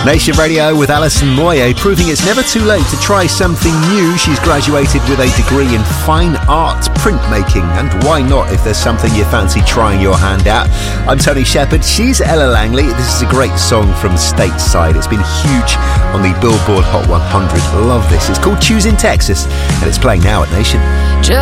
Nation Radio with Alison Moyet, proving it's never too late to try something new. She's graduated with a degree in fine art printmaking, and why not if there's something you fancy trying your hand at. I'm Tony Shepherd, she's Ella Langley. This is a great song from Stateside. It's been huge on the Billboard Hot 100. Love this. It's called Choosing Texas, and it's playing now at Nation.